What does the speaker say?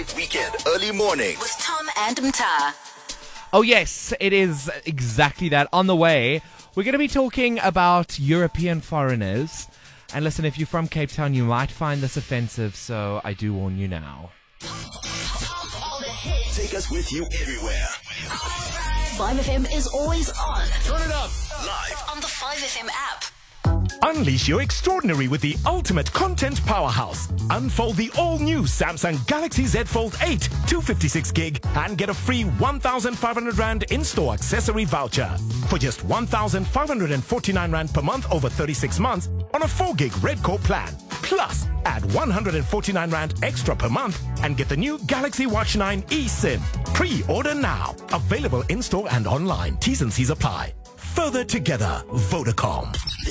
Live Weekend Early Mornings with Tom and Mta. Oh yes, it is exactly that. On the way, we're going to be talking about European foreigners. And listen, if you're from Cape Town, you might find this offensive, so I do warn you now. Take us with you everywhere. 5FM is always on. Turn it up. Live. On the 5FM app. Unleash your extraordinary with the ultimate content powerhouse. Unfold the all-new Samsung Galaxy Z Fold 8 256 gig and get a free 1,500 Rand in-store accessory voucher. For just 1,549 Rand per month over 36 months on a 4 gig Red Core plan. Plus, add 149 Rand extra per month and get the new Galaxy Watch 9 eSIM. Pre-order now. Available in-store and online. T's and C's apply. Further together, Vodacom.